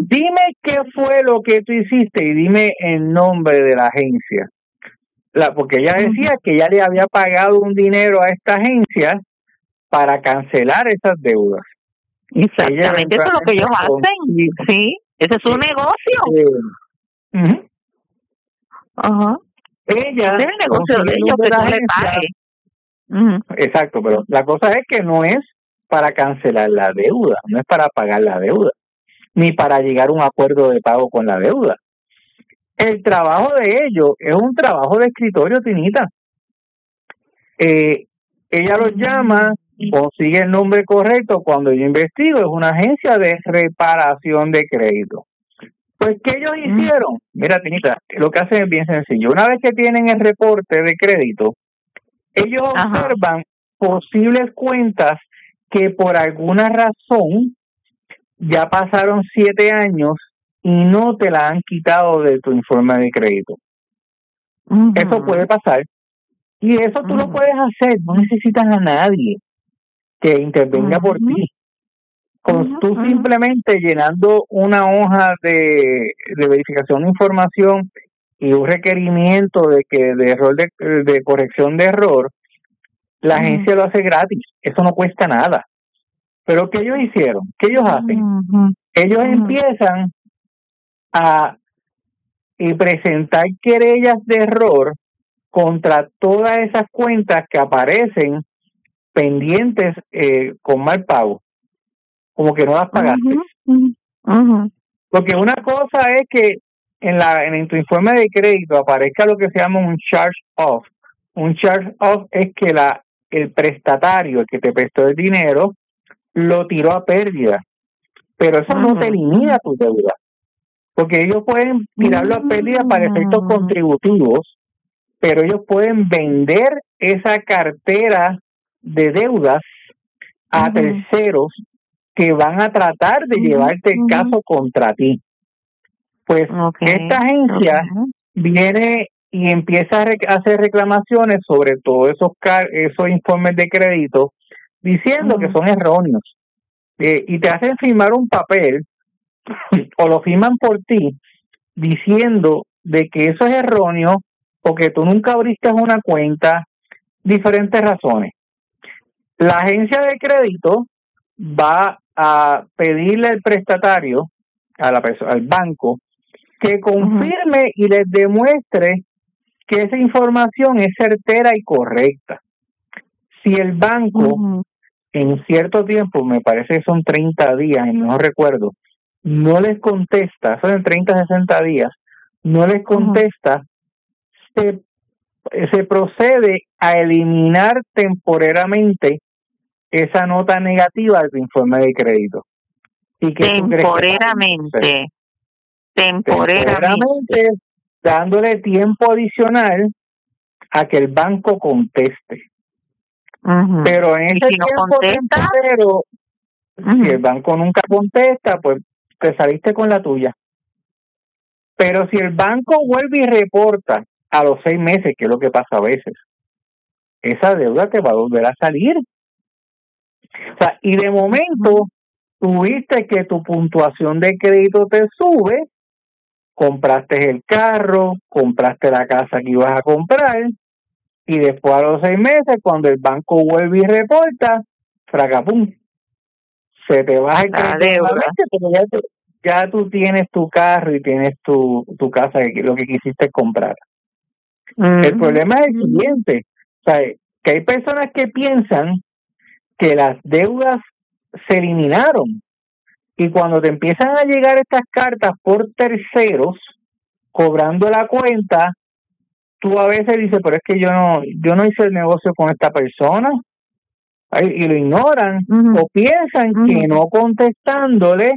Dime qué fue lo que tú hiciste y dime el nombre de la agencia. Porque ella decía que ella le había pagado un dinero a esta agencia para cancelar esas deudas. Exactamente, eso es lo que ellos hacen. Sí, ese es su negocio. Ella es el negocio de ellos, que tú le pagues. Exacto, pero la cosa es que no es para cancelar la deuda, no es para pagar la deuda, ni para llegar a un acuerdo de pago con la deuda. El trabajo de ellos es un trabajo de escritorio, Tinita. Ella los llama, consigue el nombre correcto. Cuando yo investigo, es una agencia de reparación de crédito. Pues, ¿qué ellos hicieron? Mira, Tinita, lo que hacen es bien sencillo. Una vez que tienen el reporte de crédito, ellos observan posibles cuentas que por alguna razón ya pasaron 7 años y no te la han quitado de tu informe de crédito. Eso puede pasar. Y eso tú lo puedes hacer. No necesitas a nadie que intervenga por ti. Con tú simplemente llenando una hoja de verificación de información y un requerimiento de error de corrección de error, la agencia lo hace gratis. Eso no cuesta nada. Pero ¿qué ellos hicieron? ¿Qué ellos hacen? Ellos empiezan a presentar querellas de error contra todas esas cuentas que aparecen pendientes con mal pago, como que no las pagaste. Porque una cosa es que en tu informe de crédito aparezca lo que se llama un charge off. Un charge off es que el prestatario, el que te prestó el dinero, lo tiró a pérdida, pero eso no te elimina tu deuda, porque ellos pueden tirarlo a pérdida para efectos contributivos, pero ellos pueden vender esa cartera de deudas a terceros que van a tratar de llevarte el caso contra ti. Pues esta agencia viene y empieza a hacer reclamaciones sobre todos esos informes de crédito, diciendo que son erróneos, y te hacen firmar un papel o lo firman por ti diciendo de que eso es erróneo porque tú nunca abriste una cuenta, diferentes razones. La agencia de crédito va a pedirle al prestatario, al banco, que confirme y les demuestre que esa información es certera y correcta. Si el banco en cierto tiempo, me parece que son 30 días, no recuerdo, no les contesta, son en 30 a 60 días, no les contesta, se procede a eliminar temporariamente esa nota negativa de tu informe de crédito. ¿Y qué temporariamente, dándole tiempo adicional a que el banco conteste. Pero en ese tiempo si el banco nunca contesta, pues te saliste con la tuya. Pero si el banco vuelve y reporta a los 6 meses, que es lo que pasa a veces, esa deuda te va a volver a salir. O sea, y de momento tuviste que tu puntuación de crédito te sube, compraste el carro, compraste la casa que ibas a comprar, y después a los 6 meses, cuando el banco vuelve y reporta, fracapum, se te baja el crédito, pero ya tú tienes tu carro y tienes tu casa, lo que quisiste comprar. El problema es el siguiente, o sea, que hay personas que piensan que las deudas se eliminaron, y cuando te empiezan a llegar estas cartas por terceros cobrando la cuenta, tú a veces dices, pero es que yo no hice el negocio con esta persona, y lo ignoran, o piensan que no contestándole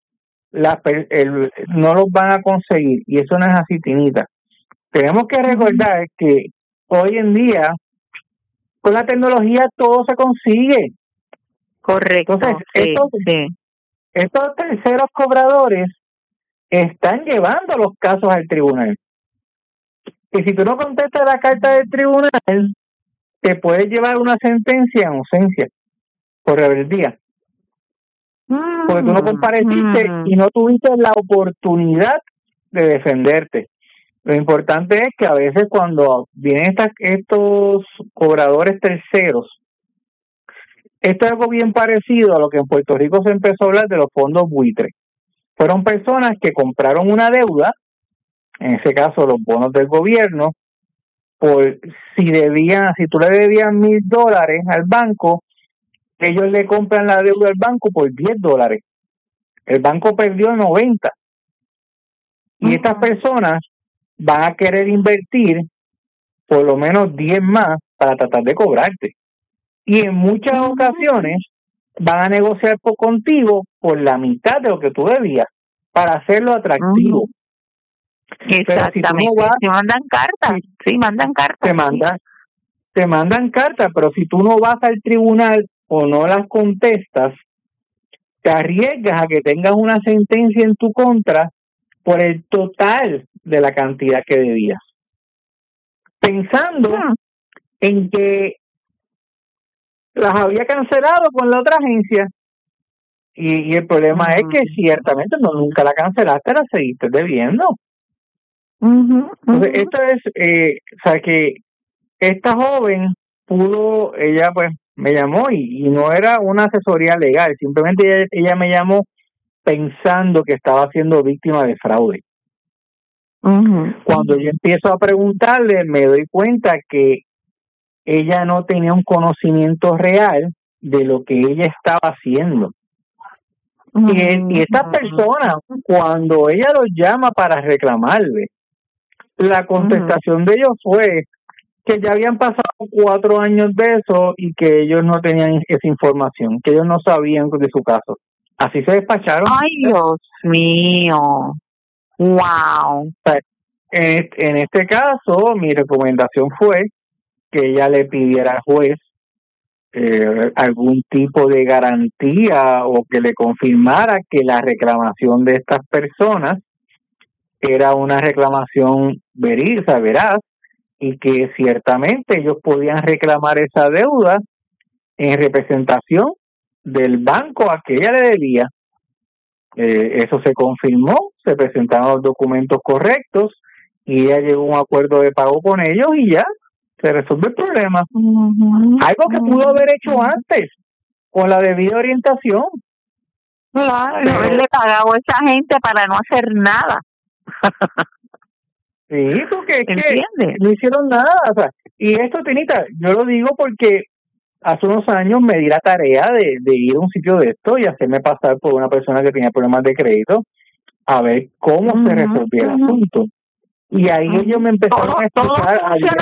no los van a conseguir, y eso no es así, Tinita. Tenemos que recordar que hoy en día con la tecnología todo se consigue. Correcto. Entonces, estos terceros cobradores están llevando los casos al tribunal. Y si tú no contestas la carta del tribunal, te puedes llevar una sentencia en ausencia por rebeldía. porque tú no compareciste y no tuviste la oportunidad de defenderte. Lo importante es que a veces cuando vienen estos cobradores terceros, esto es algo bien parecido a lo que en Puerto Rico se empezó a hablar de los fondos buitres. Fueron personas que compraron una deuda, en ese caso los bonos del gobierno, por si tú le debías $1,000 al banco, ellos le compran la deuda al banco por $10. El banco perdió 90. Y estas personas van a querer invertir por lo menos 10 más para tratar de cobrarte. Y en muchas ocasiones van a negociar contigo por la mitad de lo que tú debías para hacerlo atractivo. Exactamente. Si mandan cartas, mandan cartas. Te mandan cartas, pero si tú no vas al tribunal o no las contestas, te arriesgas a que tengas una sentencia en tu contra por el total de la cantidad que debías. Pensando en que las había cancelado con la otra agencia. Y el problema es que ciertamente nunca la cancelaste, la seguiste debiendo. Entonces, esto es, o sea, que esta joven ella pues me llamó y no era una asesoría legal, simplemente ella me llamó pensando que estaba siendo víctima de fraude. Cuando yo empiezo a preguntarle, me doy cuenta que ella no tenía un conocimiento real de lo que ella estaba haciendo. Y esta persona, cuando ella los llama para reclamarle, la contestación de ellos fue que ya habían pasado 4 años de eso y que ellos no tenían esa información, que ellos no sabían de su caso. Así se despacharon. ¡Ay, Dios mío! ¡Wow! En este caso, mi recomendación fue que ella le pidiera al juez algún tipo de garantía o que le confirmara que la reclamación de estas personas era una reclamación veraz y que ciertamente ellos podían reclamar esa deuda en representación del banco a que ella le debía. Eso se confirmó, se presentaron los documentos correctos y ella llegó a un acuerdo de pago con ellos y ya se resuelve el problema. Algo que pudo haber hecho antes con la debida orientación. Claro, no haberle pagado a esa gente para no hacer nada. Sí, porque es que no hicieron nada. O sea, y esto, Tinita, yo lo digo porque hace unos años me di la tarea de ir a un sitio de esto y hacerme pasar por una persona que tenía problemas de crédito a ver cómo se resolvía el asunto. Y ahí ellos me empezaron a explicar.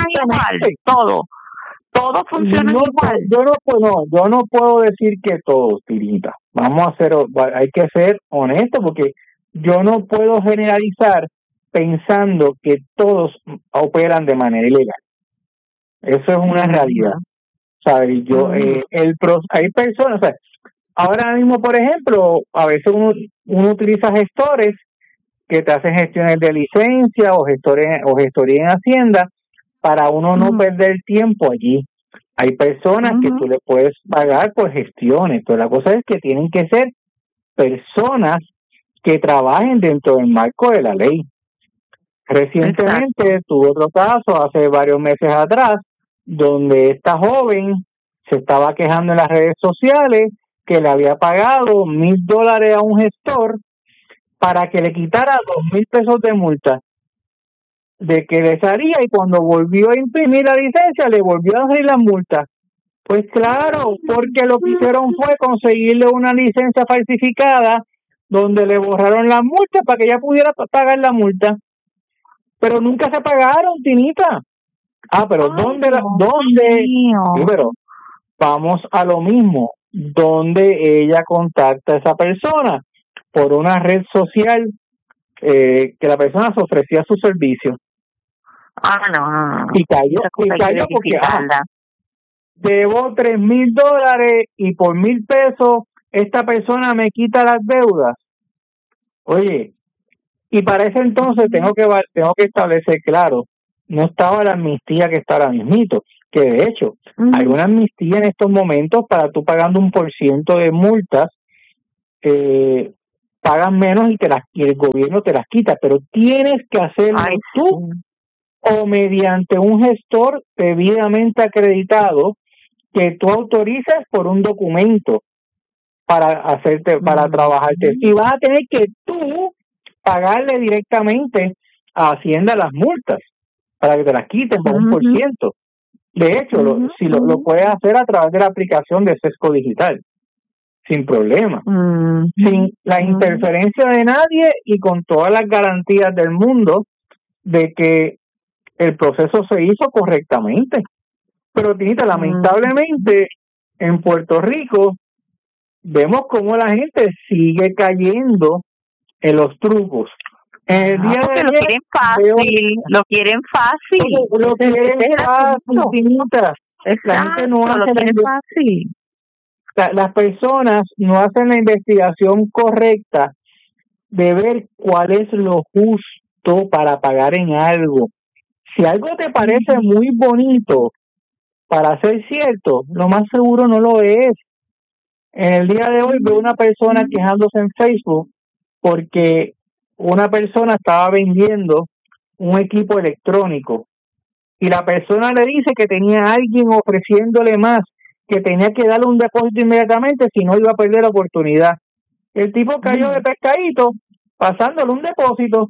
Todo funciona igual. Yo no puedo decir que todos, Tirita. Hay que ser honestos porque yo no puedo generalizar pensando que todos operan de manera ilegal. Eso es una realidad. ¿Sabes? Hay personas, o sea, ahora mismo, por ejemplo, a veces uno utiliza gestores que te hacen gestiones de licencia o gestoría en Hacienda para uno no perder tiempo allí. Hay personas que tú le puedes pagar por gestiones, pero la cosa es que tienen que ser personas que trabajen dentro del marco de la ley. Recientemente tuve otro caso hace varios meses atrás donde esta joven se estaba quejando en las redes sociales que le había pagado $1,000 a un gestor para que le quitara $2,000 de multa de que les haría, y cuando volvió a imprimir la licencia le volvió a hacer la multa. Pues claro, porque lo que hicieron fue conseguirle una licencia falsificada donde le borraron la multa para que ella pudiera pagar la multa, pero nunca se pagaron, Tinita. Pero ¿dónde? Sí, pero vamos a lo mismo. ¿Dónde ella contacta a esa persona? Por una red social que la persona se ofrecía su servicio. No. Y cayó porque debo $3,000 y por $1,000 esta persona me quita las deudas. Oye, y para ese entonces tengo que establecer claro, no estaba la amnistía que está ahora mismito, que de hecho hay una amnistía en estos momentos para tú pagando 1% de multas pagan menos y el gobierno te las quita, pero tienes que hacerlo tú o mediante un gestor debidamente acreditado que tú autorizas por un documento para trabajarte. Y vas a tener que tú pagarle directamente a Hacienda las multas para que te las quiten por 1%. De hecho, lo puedes hacer a través de la aplicación de Sesco Digital, sin problema, sin la interferencia de nadie y con todas las garantías del mundo de que el proceso se hizo correctamente. Pero, Tinita, lamentablemente, en Puerto Rico, vemos cómo la gente sigue cayendo en los trucos. El día de ayer, lo quieren fácil, Tinita. La gente no hace fácil. Las personas no hacen la investigación correcta de ver cuál es lo justo para pagar en algo. Si algo te parece muy bonito para ser cierto, lo más seguro no lo es. En el día de hoy veo una persona quejándose en Facebook porque una persona estaba vendiendo un equipo electrónico y la persona le dice que tenía a alguien ofreciéndole más, que tenía que darle un depósito inmediatamente, si no iba a perder la oportunidad. El tipo cayó de pescadito pasándole un depósito.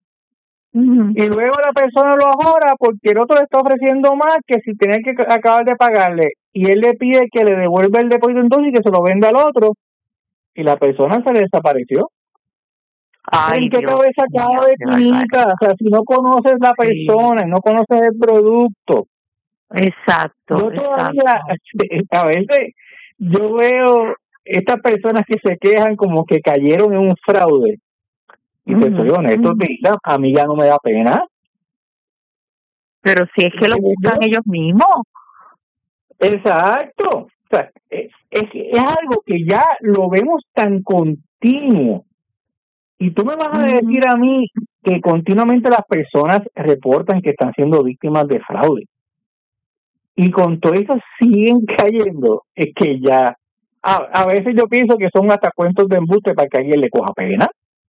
Y luego la persona lo ahora porque el otro le está ofreciendo más que si tenía que acabar de pagarle. Y él le pide que le devuelva el depósito entonces y que se lo venda al otro. Y la persona se le desapareció. ¿En qué cabeza cabe, Tinita? O sea, si no conoces la persona y no conoces el producto. Exacto. Yo todavía, a veces, yo veo estas personas que se quejan como que cayeron en un fraude. Y te soy honesto, Tinita, a mí ya no me da pena. Pero si es que lo buscan ellos mismos. Exacto. O sea, es algo que ya lo vemos tan continuo. Y tú me vas a decir a mí que continuamente las personas reportan que están siendo víctimas de fraude. Y con todo eso siguen cayendo. Es que ya, a veces yo pienso que son hasta cuentos de embuste para que alguien le coja pena.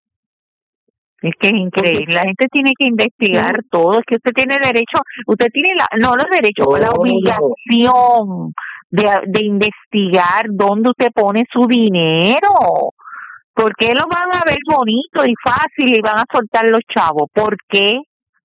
Es que es increíble. La gente tiene que investigar todo. Es que usted tiene derecho, usted tiene no los derechos, la obligación de investigar dónde usted pone su dinero. ¿Por qué lo van a ver bonito y fácil y van a soltar los chavos? ¿Por qué?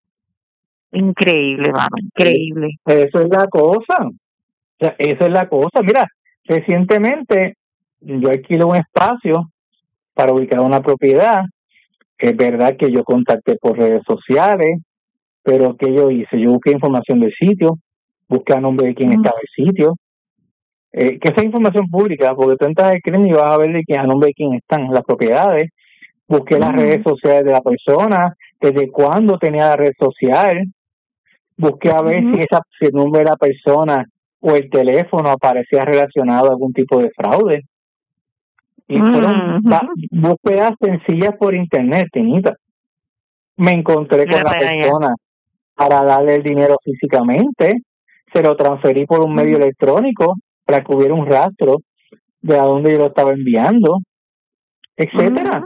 Increíble, mano, increíble. Eso es la cosa. O sea, esa es la cosa. Mira, recientemente yo alquilé un espacio para ubicar una propiedad. Es verdad que yo contacté por redes sociales, pero ¿qué yo hice? Yo busqué información del sitio, busqué a nombre de quién estaba el sitio, que esa información pública, porque tú entras al crimen y vas a ver a nombre de quién están las propiedades. Busqué las redes sociales de la persona, desde cuándo tenía la red social, busqué a ver si el nombre de la persona o el teléfono aparecía relacionado a algún tipo de fraude. Y fueron búsquedas sencillas por internet, Tinita. Me encontré con la persona para darle el dinero físicamente, se lo transferí por un medio electrónico para que hubiera un rastro de a dónde yo lo estaba enviando, etcétera.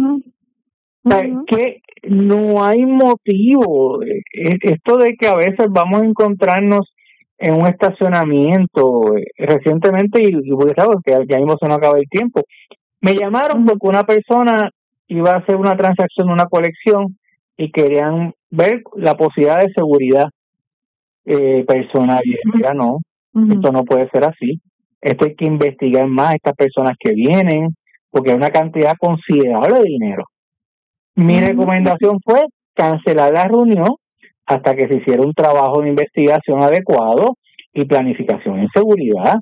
O sea, que no hay motivo. Esto de que a veces vamos a encontrarnos en un estacionamiento, recientemente, y voy a saber que ya mismo se nos acaba el tiempo, me llamaron porque una persona iba a hacer una transacción, una colección, y querían ver la posibilidad de seguridad personal. Y mira, no, esto no puede ser así. Esto hay que investigar más a estas personas que vienen, porque es una cantidad considerable de dinero. Mi recomendación fue cancelar la reunión hasta que se hiciera un trabajo de investigación adecuado y planificación en seguridad.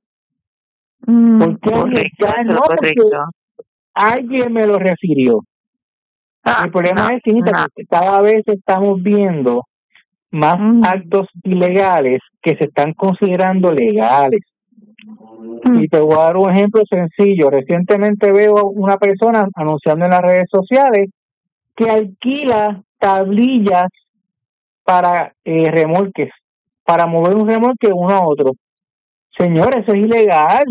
Porque alguien me lo refirió. El problema es que cada vez estamos viendo más actos ilegales que se están considerando legales. Y te voy a dar un ejemplo sencillo. Recientemente veo una persona anunciando en las redes sociales que alquila tablillas para remolques, para mover un remolque uno a otro. Señores, eso es ilegal.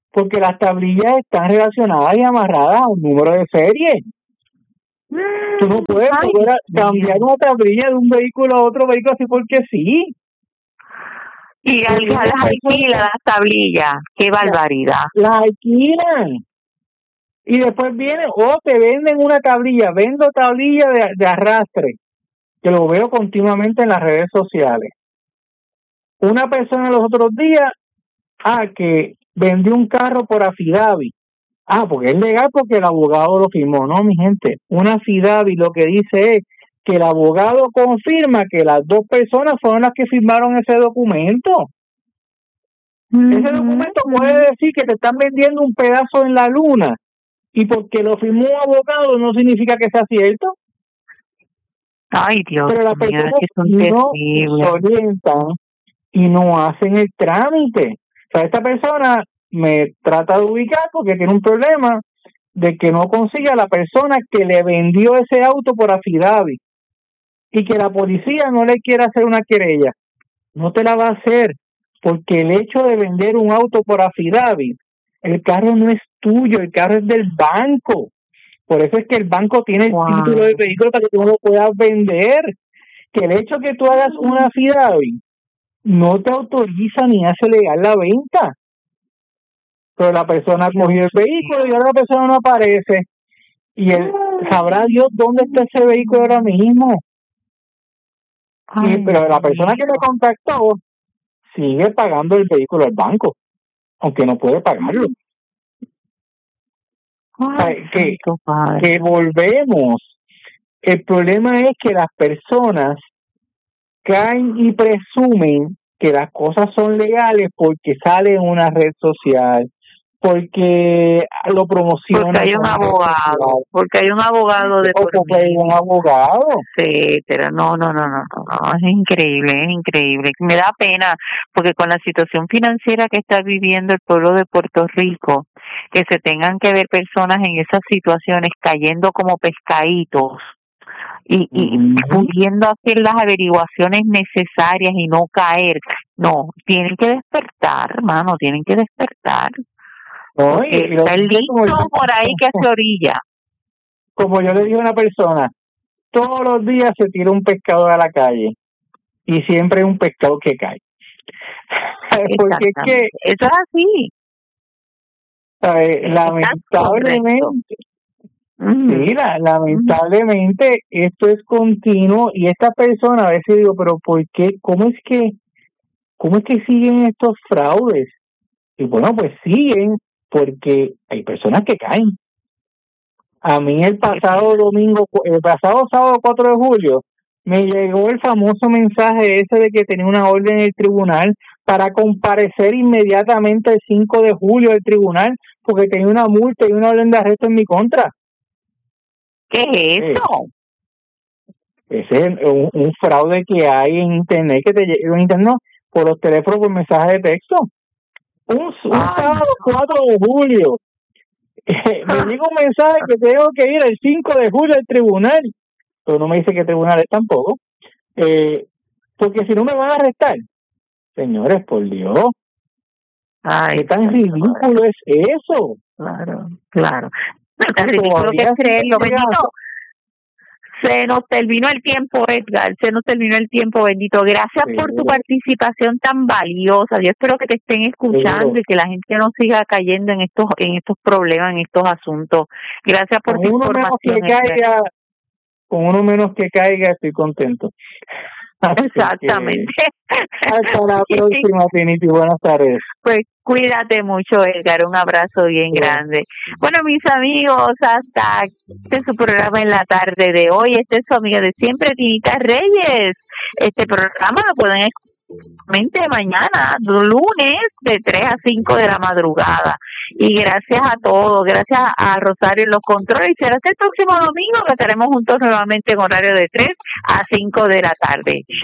porque las tablillas están relacionadas y amarradas a un número de serie. Tú no puedes cambiar una tablilla de un vehículo a otro vehículo así porque sí. Y las alquilan las tablillas. ¡Qué barbaridad! Las alquilan. Y después vienen, te venden una tablilla. Vendo tablilla de arrastre, que lo veo continuamente en las redes sociales. Una persona los otros días, que vendió un carro por affidavit. Porque es legal porque el abogado lo firmó. No, mi gente, una affidavit lo que dice es que el abogado confirma que las dos personas fueron las que firmaron ese documento. Ese documento puede decir que te están vendiendo un pedazo en la luna, y porque lo firmó un abogado no significa que sea cierto. Ay, Dios. Pero las personas no se orientan y no hacen el trámite. O sea, esta persona me trata de ubicar porque tiene un problema de que no consiga a la persona que le vendió ese auto por affidavit y que la policía no le quiera hacer una querella. No te la va a hacer, porque el hecho de vender un auto por affidavit, el carro no es tuyo, el carro es del banco. Por eso es que el banco tiene el título del vehículo para que tú no lo puedas vender. Que el hecho que tú hagas una affidavit no te autoriza ni hace legal la venta. Pero la persona ha cogido el vehículo y ahora la persona no aparece. Y él sabrá Dios dónde está ese vehículo ahora mismo. Pero la persona que me contactó sigue pagando el vehículo al banco, aunque no puede pagarlo. Que volvemos. El problema es que las personas caen y presumen que las cosas son legales porque sale en una red social, porque lo promociona. Porque hay un abogado, de por medio. Porque hay un abogado. Sí, pero no, es increíble. Me da pena, porque con la situación financiera que está viviendo el pueblo de Puerto Rico, que se tengan que ver personas en esas situaciones cayendo como pescaditos y pudiendo hacer las averiguaciones necesarias y no caer. No, tienen que despertar, hermano, tienen que despertar. Está el listo por ahí que se orilla. Como yo le dije a una persona, todos los días se tira un pescado a la calle y siempre hay un pescado que cae. Porque es que eso es así. Lamentablemente, lamentablemente esto es continuo, y esta persona a veces digo, pero ¿por qué? ¿Cómo es que siguen estos fraudes? Y bueno, pues siguen porque hay personas que caen. A mí el pasado sábado 4 de julio, me llegó el famoso mensaje ese de que tenía una orden en el tribunal para comparecer inmediatamente el 5 de julio al tribunal porque tenía una multa y una orden de arresto en mi contra. ¿Qué es eso? Ese es un fraude que hay en internet, que te llega en internet por los teléfonos por mensaje de texto. Un sábado 4 de julio. Me llega un mensaje que tengo que ir el 5 de julio al tribunal, pero no me dice qué tribunal es tampoco, porque si no me van a arrestar. Señores, por Dios, ¿qué tan ridículo es eso? Claro. Tan ridículo que es creerlo, bendito. Se nos terminó el tiempo, Edgar, bendito. Gracias por tu participación tan valiosa. Yo espero que te estén escuchando y que la gente no siga cayendo en estos problemas, en estos asuntos. Gracias por tu información. Con uno menos que caiga, estoy contento. Exactamente. Hasta la próxima, Tiniti. Buenas tardes. Pues cuídate mucho, Edgar. Un abrazo bien grande. Bueno, mis amigos, hasta su programa en la tarde de hoy. Este es su amiga de siempre, Tinita Reyes. Este programa lo pueden escuchar mañana, lunes, de 3 a 5 de la madrugada. Y gracias a todos, gracias a Rosario en los controles. Será hasta el próximo domingo que estaremos juntos nuevamente en horario de 3 a 5 de la tarde.